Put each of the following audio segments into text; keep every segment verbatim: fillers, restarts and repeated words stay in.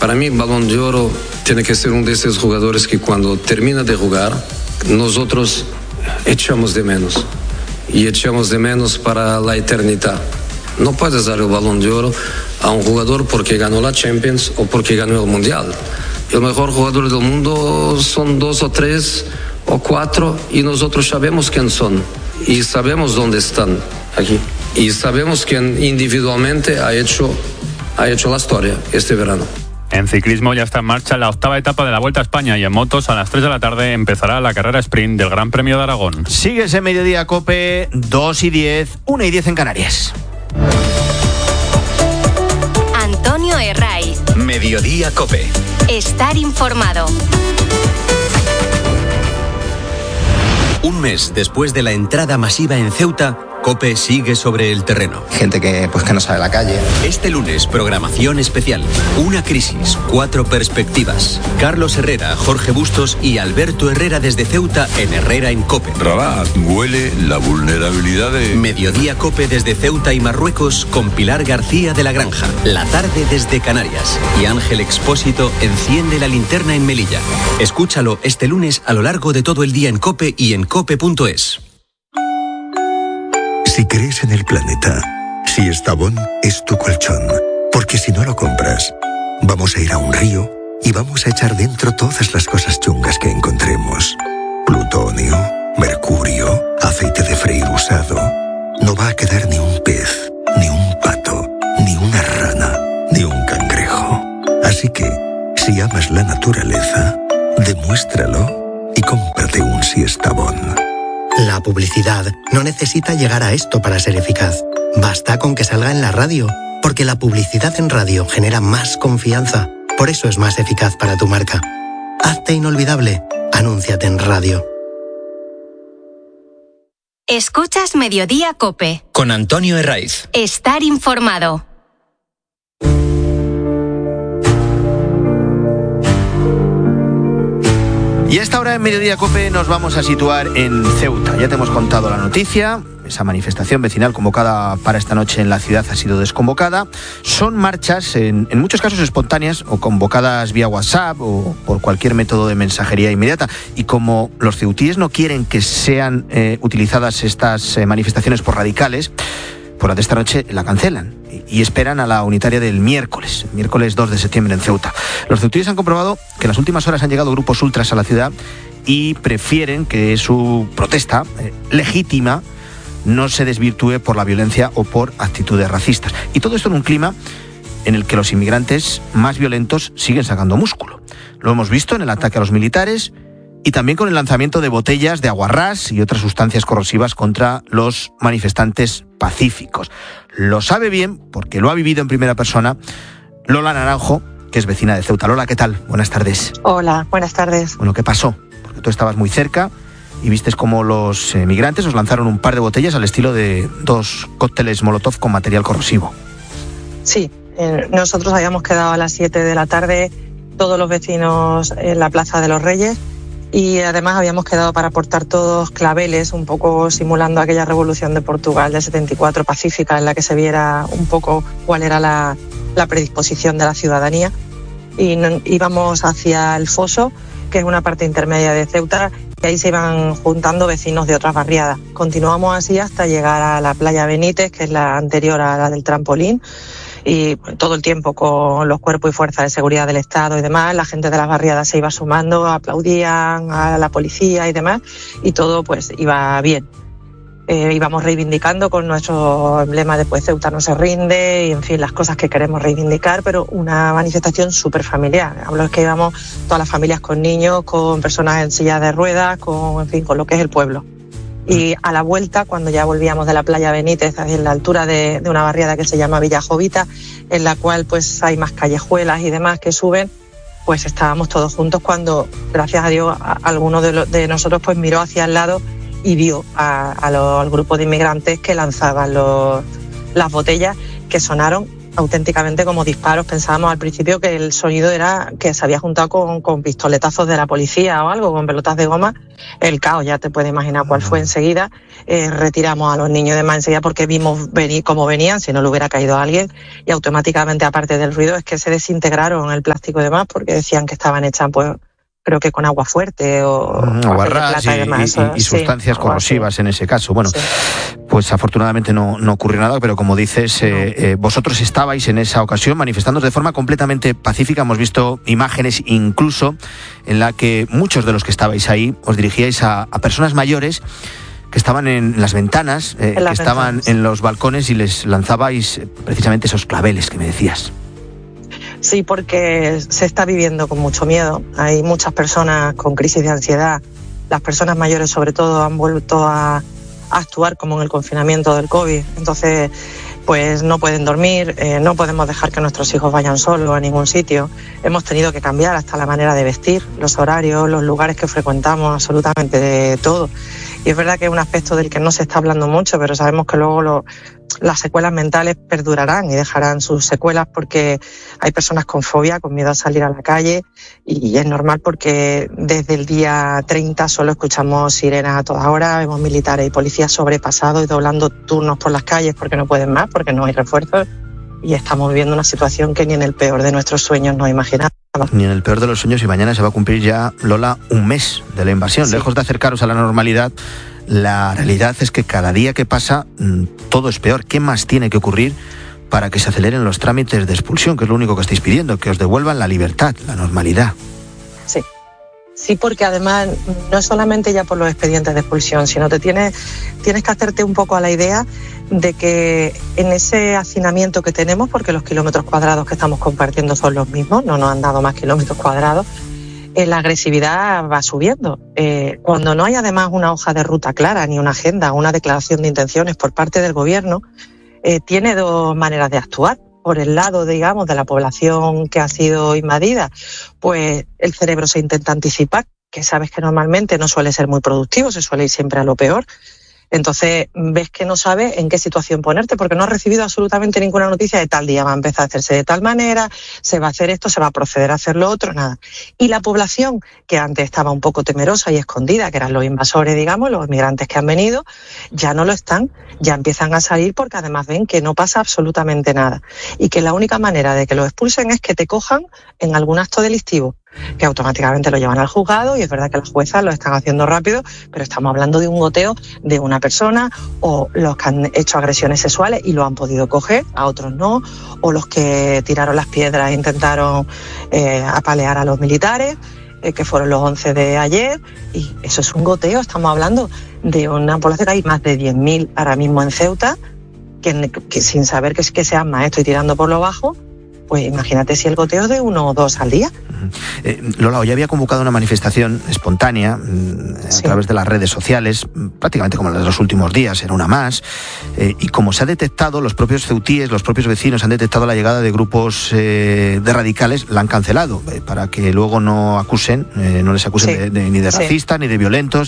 Para mí, Balón de Oro tiene que ser uno de esos jugadores que cuando termina de jugar, nosotros echamos de menos. Y echamos de menos para la eternidad. No puedes dar el Balón de Oro a un jugador porque ganó la Champions o porque ganó el Mundial. El mejor jugador del mundo son dos o tres o cuatro y nosotros sabemos quién son y sabemos dónde están aquí. Y sabemos quién individualmente ha hecho, ha hecho la historia este verano. En ciclismo ya está en marcha la octava etapa de la Vuelta a España y en motos a las tres de la tarde empezará la carrera sprint del Gran Premio de Aragón. Sigues en Mediodía COPE, dos y diez, una y diez en Canarias. Antonio Herraiz. Mediodía COPE. Estar informado. Un mes después de la entrada masiva en Ceuta, COPE sigue sobre el terreno. Gente que, pues, que no sabe la calle. Este lunes, programación especial. Una crisis, cuatro perspectivas. Carlos Herrera, Jorge Bustos y Alberto Herrera desde Ceuta en Herrera en COPE. Rabat huele la vulnerabilidad de... Mediodía COPE desde Ceuta y Marruecos con Pilar García de la Granja. La tarde desde Canarias. Y Ángel Expósito enciende la linterna en Melilla. Escúchalo este lunes a lo largo de todo el día en COPE y en cope punto es. Si crees en el planeta, si Estavón es tu colchón, porque si no lo compras, vamos a ir a un río y vamos a echar dentro todas las cosas chungas que encontremos. Plutonio, mercurio, aceite de freír usado. No va a quedar ni un pez, ni un pato, ni una rana, ni un cangrejo. Así que, si amas la naturaleza, demuéstralo y cómprate un Siestabón. La publicidad no necesita llegar a esto para ser eficaz. Basta con que salga en la radio, porque la publicidad en radio genera más confianza. Por eso es más eficaz para tu marca. Hazte inolvidable. Anúnciate en radio. Escuchas Mediodía COPE. Con Antonio Herraiz. Estar informado. Y a esta hora en Mediodía COPE nos vamos a situar en Ceuta. Ya te hemos contado la noticia. Esa manifestación vecinal convocada para esta noche en la ciudad ha sido desconvocada. Son marchas, en, en muchos casos espontáneas, o convocadas vía WhatsApp o por cualquier método de mensajería inmediata. Y como los ceutíes no quieren que sean eh, utilizadas estas eh, manifestaciones por radicales, por la de esta noche la cancelan y esperan a la unitaria del miércoles, miércoles dos de septiembre en Ceuta. Los ceutíes han comprobado que en las últimas horas han llegado grupos ultras a la ciudad y prefieren que su protesta eh, legítima no se desvirtúe por la violencia o por actitudes racistas. Y todo esto en un clima en el que los inmigrantes más violentos siguen sacando músculo. Lo hemos visto en el ataque a los militares y también con el lanzamiento de botellas de aguarrás y otras sustancias corrosivas contra los manifestantes pacíficos. Lo sabe bien, porque lo ha vivido en primera persona, Lola Naranjo, que es vecina de Ceuta. Lola, ¿qué tal? Buenas tardes. Hola, buenas tardes. Bueno, ¿qué pasó? Porque tú estabas muy cerca y vistes cómo los eh, migrantes os lanzaron un par de botellas al estilo de dos cócteles Molotov con material corrosivo. Sí, eh, nosotros habíamos quedado a las siete de la tarde, todos los vecinos en la Plaza de los Reyes, y además habíamos quedado para portar todos claveles, un poco simulando aquella revolución de Portugal del setenta y cuatro pacífica, en la que se viera un poco cuál era la, la predisposición de la ciudadanía. Y no, íbamos hacia el Foso, que es una parte intermedia de Ceuta, y ahí se iban juntando vecinos de otras barriadas. Continuamos así hasta llegar a la playa Benítez, que es la anterior a la del trampolín, y todo el tiempo con los cuerpos y fuerzas de seguridad del Estado y demás, la gente de las barriadas se iba sumando, aplaudían a la policía y demás, y todo pues iba bien. Eh, íbamos reivindicando con nuestro emblema de pues Ceuta no se rinde, y en fin, las cosas que queremos reivindicar, pero una manifestación súper familiar. Hablo es que íbamos todas las familias con niños, con personas en sillas de ruedas, con, en fin, con lo que es el pueblo. Y a la vuelta, cuando ya volvíamos de la playa Benítez, en la altura de, de una barriada que se llama Villa Jovita, en la cual pues hay más callejuelas y demás que suben, pues estábamos todos juntos cuando, gracias a Dios, a, alguno de, lo, de nosotros pues miró hacia el lado y vio a, a lo, al grupo de inmigrantes que lanzaban los, las botellas, que sonaron auténticamente como disparos. Pensábamos al principio que el sonido era que se había juntado con, con pistoletazos de la policía o algo, con pelotas de goma. El caos, ya te puedes imaginar cuál fue enseguida. Eh, retiramos a los niños de más enseguida porque vimos venir cómo venían, si no le hubiera caído a alguien, y automáticamente, aparte del ruido, es que se desintegraron el plástico y demás porque decían que estaban hechas, pues, creo que con agua fuerte o agua ras y, y, y, y sí, sustancias corrosivas en ese caso. Bueno, sí. Pues afortunadamente no, no ocurrió nada, pero como dices, no. eh, eh, vosotros estabais en esa ocasión manifestándoos de forma completamente pacífica. Hemos visto imágenes incluso en la que muchos de los que estabais ahí os dirigíais a, a personas mayores que estaban en las ventanas, eh, en las que estaban ventanas. En los balcones, y les lanzabais precisamente esos claveles que me decías. Sí, porque se está viviendo con mucho miedo. Hay muchas personas con crisis de ansiedad. Las personas mayores, sobre todo, han vuelto a, a actuar como en el confinamiento del COVID. Entonces, pues no pueden dormir, eh, no podemos dejar que nuestros hijos vayan solos a ningún sitio. Hemos tenido que cambiar hasta la manera de vestir, los horarios, los lugares que frecuentamos, absolutamente de todo. Y es verdad que es un aspecto del que no se está hablando mucho, pero sabemos que luego lo, las secuelas mentales perdurarán y dejarán sus secuelas, porque hay personas con fobia, con miedo a salir a la calle, y es normal porque desde el día treinta solo escuchamos sirenas a toda hora, vemos militares y policías sobrepasados y doblando turnos por las calles porque no pueden más, porque no hay refuerzos, y estamos viviendo una situación que ni en el peor de nuestros sueños nos imaginamos. Ni en el peor de los sueños, y mañana se va a cumplir ya, Lola, un mes de la invasión. Sí. Lejos de acercaros a la normalidad, la realidad es que cada día que pasa todo es peor. ¿Qué más tiene que ocurrir para que se aceleren los trámites de expulsión, que es lo único que estáis pidiendo, que os devuelvan la libertad, la normalidad? Sí. Sí, porque además no es solamente ya por los expedientes de expulsión, sino te tienes, tienes que hacerte un poco a la idea de que en ese hacinamiento que tenemos, porque los kilómetros cuadrados que estamos compartiendo son los mismos, no nos han dado más kilómetros cuadrados, eh, la agresividad va subiendo. Eh, cuando no hay además una hoja de ruta clara, ni una agenda, una declaración de intenciones por parte del gobierno, eh, tiene dos maneras de actuar. Por el lado, digamos, de la población que ha sido invadida, pues el cerebro se intenta anticipar, que sabes que normalmente no suele ser muy productivo, se suele ir siempre a lo peor. Entonces ves que no sabes en qué situación ponerte, porque no has recibido absolutamente ninguna noticia de tal día va a empezar a hacerse de tal manera, se va a hacer esto, se va a proceder a hacer lo otro, nada. Y la población, que antes estaba un poco temerosa y escondida, que eran los invasores, digamos, los migrantes que han venido, ya no lo están, ya empiezan a salir porque además ven que no pasa absolutamente nada. Y que la única manera de que los expulsen es que te cojan en algún acto delictivo, que automáticamente lo llevan al juzgado, y es verdad que las juezas lo están haciendo rápido, pero estamos hablando de un goteo de una persona, o los que han hecho agresiones sexuales y lo han podido coger, a otros no, o los que tiraron las piedras e intentaron eh, apalear a los militares, eh, que fueron los once de ayer, y eso es un goteo. Estamos hablando de una población, hay más de diez mil ahora mismo en Ceuta, que, que sin saber que, que sean más esto y tirando por lo bajo, pues imagínate si el goteo es de uno o dos al día. Eh, Lola, hoy había convocado una manifestación espontánea a sí. través de las redes sociales, prácticamente como la de los últimos días, era una más, eh, y como se ha detectado, los propios ceutíes, los propios vecinos han detectado la llegada de grupos eh, de radicales, la han cancelado, eh, para que luego no acusen, eh, no les acusen sí. de, de, ni de racistas, sí. ni de violentos,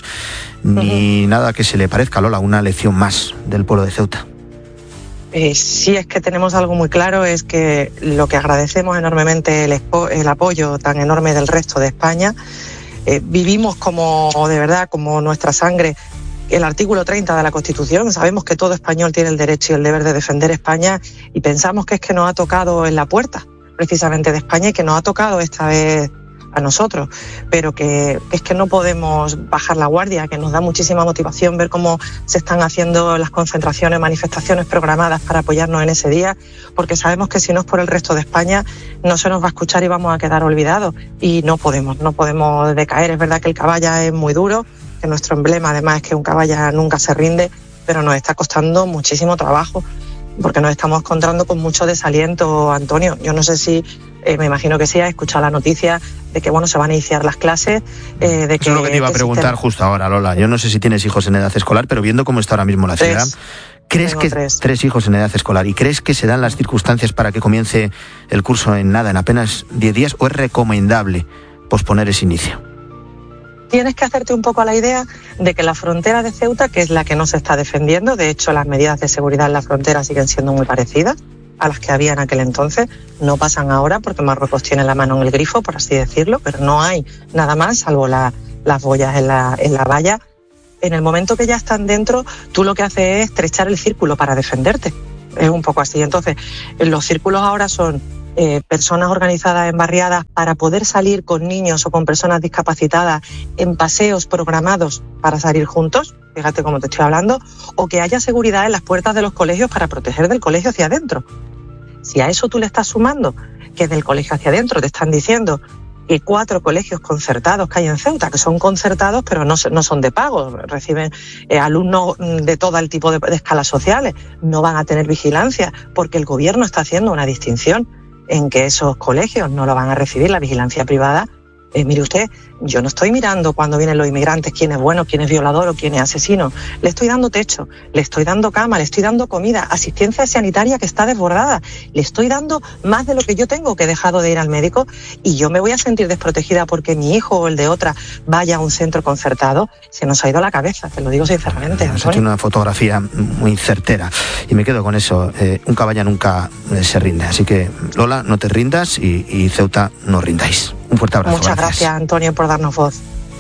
ni uh-huh. nada que se le parezca. Lola, una lección más del pueblo de Ceuta. Eh, sí, es que tenemos algo muy claro, es que lo que agradecemos enormemente el, expo- el apoyo tan enorme del resto de España. Eh, vivimos como, de verdad, como nuestra sangre, el artículo treinta de la Constitución. Sabemos que todo español tiene el derecho y el deber de defender España, y pensamos que es que nos ha tocado en la puerta, precisamente de España, y que nos ha tocado esta vez a nosotros, pero que es que no podemos bajar la guardia, que nos da muchísima motivación ver cómo se están haciendo las concentraciones, manifestaciones programadas para apoyarnos en ese día, porque sabemos que si no es por el resto de España no se nos va a escuchar y vamos a quedar olvidados, y no podemos, no podemos decaer. Es verdad que el caballa es muy duro, que nuestro emblema además es que un caballa nunca se rinde, pero nos está costando muchísimo trabajo, porque nos estamos encontrando con mucho desaliento, Antonio. Yo no sé si, eh, me imagino que sí, has escuchado la noticia de que bueno, se van a iniciar las clases. Eh, de que, Eso es lo que te iba a preguntar sistema... justo ahora, Lola. Yo no sé si tienes hijos en edad escolar, pero viendo cómo está ahora mismo la ciudad, tres. ¿crees Tengo que tres. tres hijos en edad escolar, y crees que se dan las circunstancias para que comience el curso en nada, en apenas diez días, o es recomendable posponer ese inicio? Tienes que hacerte un poco a la idea de que la frontera de Ceuta, que es la que no se está defendiendo, de hecho las medidas de seguridad en la frontera siguen siendo muy parecidas, a las que había en aquel entonces. No pasan ahora porque Marruecos tiene la mano en el grifo, por así decirlo, pero no hay nada más salvo la, las boyas en la, en la valla. En el momento que ya están dentro, tú lo que haces es estrechar el círculo para defenderte. Es un poco así. Entonces, los círculos ahora son eh, personas organizadas en barriadas para poder salir con niños o con personas discapacitadas en paseos programados para salir juntos, fíjate cómo te estoy hablando, o que haya seguridad en las puertas de los colegios para proteger del colegio hacia adentro. Si a eso tú le estás sumando que del colegio hacia adentro te están diciendo que cuatro colegios concertados que hay en Ceuta, que son concertados pero no, no son de pago, reciben eh, alumnos de todo el tipo de, de escalas sociales, no van a tener vigilancia porque el gobierno está haciendo una distinción en que esos colegios no lo van a recibir la vigilancia privada. Eh, mire usted, yo no estoy mirando cuando vienen los inmigrantes quién es bueno, quién es violador o quién es asesino. Le estoy dando techo, le estoy dando cama, le estoy dando comida, asistencia sanitaria que está desbordada. Le estoy dando más de lo que yo tengo, que he dejado de ir al médico, y yo me voy a sentir desprotegida porque mi hijo o el de otra vaya a un centro concertado. Se nos ha ido la cabeza, te lo digo sinceramente. Has hecho una fotografía muy certera y me quedo con eso. Eh, un caballo nunca eh, se rinde. Así que, Lola, no te rindas y, y Ceuta, no rindáis. Un fuerte abrazo. Muchas gracias. gracias, Antonio, por darnos voz.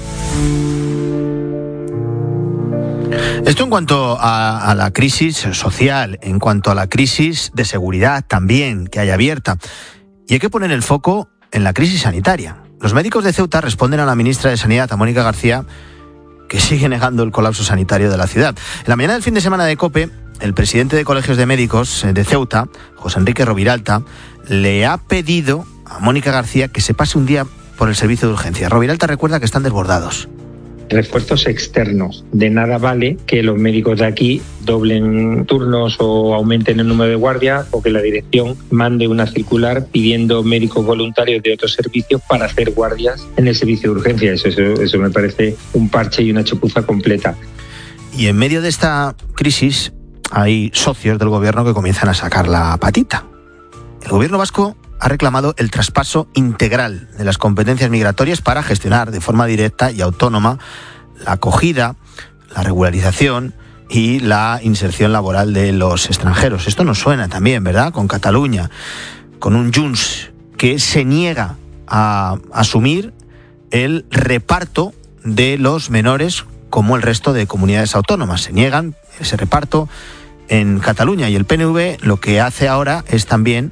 Esto en cuanto a, a la crisis social, en cuanto a la crisis de seguridad también que hay abierta. Y hay que poner el foco en la crisis sanitaria. Los médicos de Ceuta responden a la ministra de Sanidad, a Mónica García, que sigue negando el colapso sanitario de la ciudad. En la mañana del fin de semana de COPE, el presidente de Colegios de Médicos de Ceuta, José Enrique Roviralta, le ha pedido a Mónica García que se pase un día por el servicio de urgencia. Roviralta recuerda que están desbordados. Refuerzos externos. De nada vale que los médicos de aquí doblen turnos o aumenten el número de guardias, o que la dirección mande una circular pidiendo médicos voluntarios de otros servicios para hacer guardias en el servicio de urgencia. Eso, eso, eso me parece un parche y una chapuza completa. Y en medio de esta crisis hay socios del gobierno que comienzan a sacar la patita. El gobierno vasco ha reclamado el traspaso integral de las competencias migratorias para gestionar de forma directa y autónoma la acogida, la regularización y la inserción laboral de los extranjeros. Esto nos suena también, ¿verdad?, con Cataluña, con un Junts que se niega a asumir el reparto de los menores como el resto de comunidades autónomas. Se niegan ese reparto en Cataluña, y el P N V lo que hace ahora es también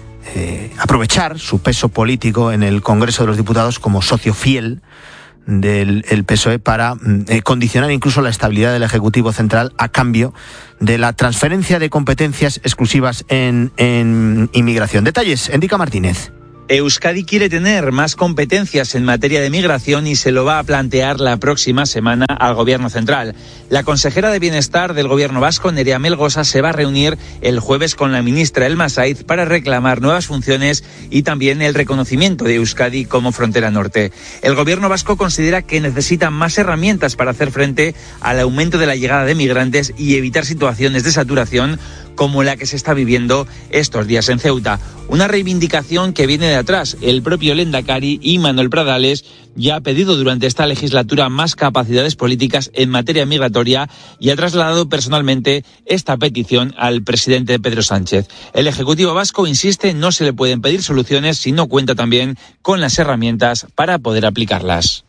Eh, aprovechar su peso político en el Congreso de los Diputados como socio fiel del el P S O E para eh, condicionar incluso la estabilidad del Ejecutivo Central a cambio de la transferencia de competencias exclusivas en, en inmigración. Detalles, Enrique Martínez. Euskadi quiere tener más competencias en materia de migración y se lo va a plantear la próxima semana al Gobierno central. La consejera de Bienestar del Gobierno vasco, Nerea Melgosa, se va a reunir el jueves con la ministra Elma Saiz para reclamar nuevas funciones y también el reconocimiento de Euskadi como frontera norte. El Gobierno vasco considera que necesita más herramientas para hacer frente al aumento de la llegada de migrantes y evitar situaciones de saturación como la que se está viviendo estos días en Ceuta. Una reivindicación que viene de atrás. El propio Lehendakari y Manuel Pradales ya ha pedido durante esta legislatura más capacidades políticas en materia migratoria y ha trasladado personalmente esta petición al presidente Pedro Sánchez. El Ejecutivo vasco insiste, no se le pueden pedir soluciones si no cuenta también con las herramientas para poder aplicarlas.